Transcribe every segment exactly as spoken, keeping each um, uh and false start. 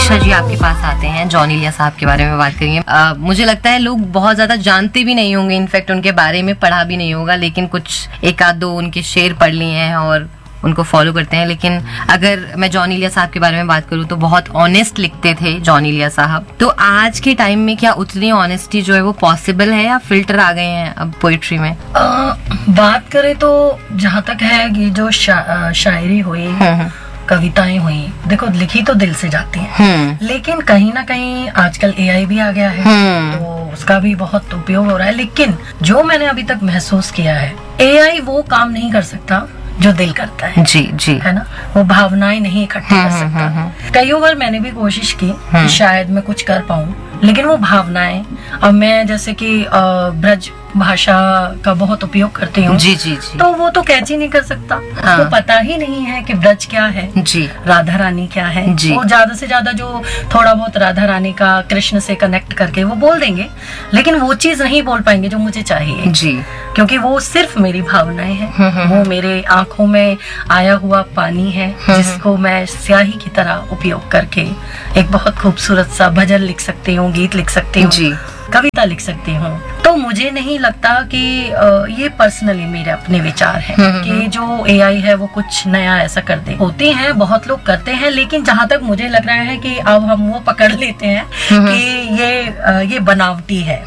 ईशा जी आपके पास आते हैं, जॉनी लिया साहब के बारे में बात करेंगे। आ, मुझे लगता है लोग बहुत ज्यादा जानते भी नहीं होंगे, इनफैक्ट उनके बारे में पढ़ा भी नहीं होगा, लेकिन कुछ एक आध दो उनके शेर पढ़ लिए हैं और उनको फॉलो करते हैं। लेकिन अगर मैं जॉनी लिया साहब के बारे में बात करूं तो बहुत ऑनेस्ट लिखते थे जॉनी लिया साहब। तो आज के टाइम में क्या उतनी ऑनेस्टी जो है वो पॉसिबल है या फिल्टर आ गए हैं अब पोइट्री में? आ, बात करें तो जहाँ तक है कि जो शा, शायरी हुई, कविताएं हुई, देखो लिखी तो दिल से जाती हैं, लेकिन कहीं ना कहीं आजकल एआई भी आ गया है तो उसका भी बहुत उपयोग हो रहा है। लेकिन जो मैंने अभी तक महसूस किया है, एआई वो काम नहीं कर सकता जो दिल करता है। जी जी, है ना, वो भावनाएं नहीं इकट्ठी कर सकता। कई बार मैंने भी कोशिश की कि शायद मैं कुछ कर पाऊं, लेकिन वो भावनाएं, अब मैं जैसे कि ब्रज भाषा का बहुत उपयोग करती हूँ, जी जी जी, तो वो तो कैच ही नहीं कर सकता। हाँ। उसको पता ही नहीं है कि ब्रज क्या है, जी, राधा रानी क्या है। जी। वो ज्यादा से ज्यादा जो थोड़ा बहुत राधा रानी का कृष्ण से कनेक्ट करके वो बोल देंगे, लेकिन वो चीज नहीं बोल पाएंगे जो मुझे चाहिए, जी, क्योंकि वो सिर्फ मेरी भावनाएं हैं, वो मेरे आंखों में आया हुआ पानी है जिसको मैं स्याही की तरह उपयोग करके एक बहुत खूबसूरत सा भजन लिख सकती हूँ, गीत लिख सकती हूँ, कविता लिख सकती हूँ। तो मुझे नहीं लगता कि ये पर्सनली मेरे अपने विचार हैं कि जो एआई है वो कुछ नया ऐसा कर दे। होती हैं, बहुत लोग करते हैं, लेकिन जहाँ तक मुझे लग रहा है कि अब हम वो पकड़ लेते हैं कि ये ये बनावटी है।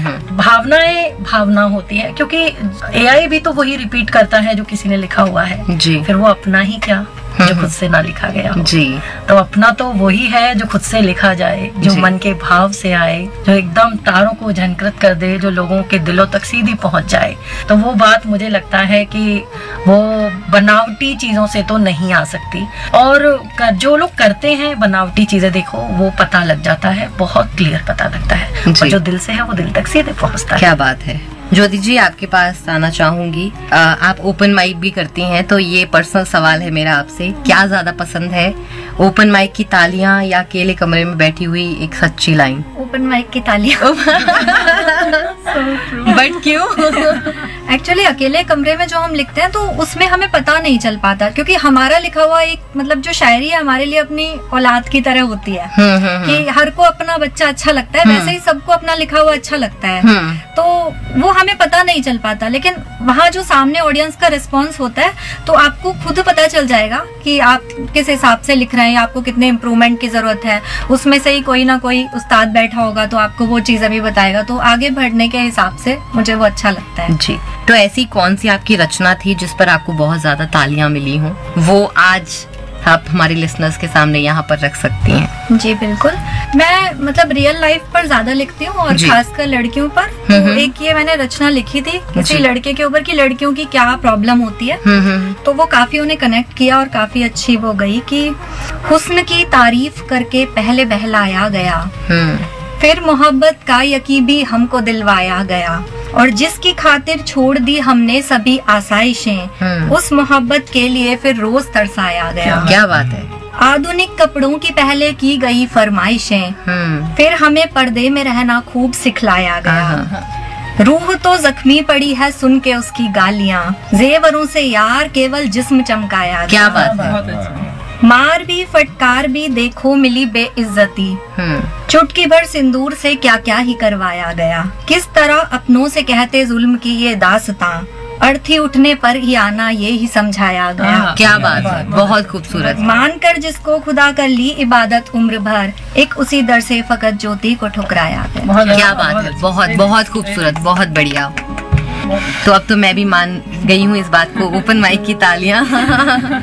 भावनाएं भावना होती है, क्योंकि एआई भी तो वही रिपीट करता है जो किसी ने लिखा हुआ है, फिर वो अपना ही क्या जो खुद से ना लिखा गया हो। जी, तो अपना तो वही है जो खुद से लिखा जाए, जो मन के भाव से आए, जो एकदम तारों को झनकृत कर दे, जो लोगों के दिलों तक सीधी पहुंच जाए। तो वो बात मुझे लगता है कि वो बनावटी चीजों से तो नहीं आ सकती। और जो लोग करते हैं बनावटी चीजें, देखो वो पता लग जाता है, बहुत क्लियर पता लगता है, और जो दिल से है वो दिल तक सीधे पहुंचता है। क्या बात है। ज्योति जी, आपके पास आना चाहूंगी। आ, आप ओपन माइक भी करती हैं, तो ये पर्सनल सवाल है मेरा आपसे, क्या ज्यादा पसंद है, ओपन माइक की तालियां या अकेले कमरे में बैठी हुई एक सच्ची लाइन? ओपन माइक की तालियां। बट क्यों? एक्चुअली अकेले कमरे में जो हम लिखते हैं तो उसमें हमें पता नहीं चल पाता, क्योंकि हमारा लिखा हुआ एक मतलब जो शायरी है हमारे लिए अपनी औलाद की तरह होती है कि हर को अपना बच्चा अच्छा लगता है, वैसे ही सबको अपना लिखा हुआ अच्छा लगता है, तो वो हमें पता नहीं चल पाता। लेकिन वहाँ जो सामने ऑडियंस का रिस्पॉन्स होता है तो आपको खुद पता चल जाएगा कि आप किस हिसाब से लिख रहे हैं, आपको कितने इम्प्रूवमेंट की जरूरत है। उसमें से ही कोई ना कोई उस्ताद बैठा होगा तो आपको वो चीजें भी बताएगा, तो आगे बढ़ने के हिसाब से मुझे वो अच्छा लगता है। जी, तो ऐसी कौन सी आपकी रचना थी जिस पर आपको बहुत ज्यादा तालियां मिली हों, वो आज आप हमारे लिसनर्स के सामने यहाँ पर रख सकती हैं? जी बिल्कुल, मैं मतलब रियल लाइफ पर ज्यादा लिखती हूँ और खासकर लड़कियों पर। तो एक ये मैंने रचना लिखी थी किसी लड़के के ऊपर कि लड़कियों की क्या प्रॉब्लम होती है, तो वो काफी उन्हें कनेक्ट किया और काफी अच्छी वो गई कि हुस्न की तारीफ करके पहले बहलाया गया, फिर मोहब्बत का यकीन भी हमको दिलवाया गया, और जिसकी खातिर छोड़ दी हमने सभी आसाइशें, उस मोहब्बत के लिए फिर रोज तरसाया गया। क्या बात है। आधुनिक कपड़ों की पहले की गई फरमाइशें, फिर हमें पर्दे में रहना खूब सिखलाया गया। रूह तो जख्मी पड़ी है सुन के उसकी गालियां, जेवरों से यार केवल जिस्म चमकाया गया। क्या बात है। मार भी फटकार भी देखो मिली बेइज्जती, चुटकी भर सिंदूर से क्या क्या ही करवाया गया। किस तरह अपनों से कहते जुल्म की ये दास्तां, अर्थी उठने पर ही आना ये ही समझाया गया। क्या बात है, बहुत खूबसूरत। मानकर जिसको खुदा कर ली इबादत उम्र भर, एक उसी दर से फकत ज्योति को ठुकराया गया। क्या बात है, बहुत बहुत खूबसूरत, बहुत बढ़िया। तो अब तो मैं भी मान गई हूँ इस बात को, ओपन माइक की तालियां।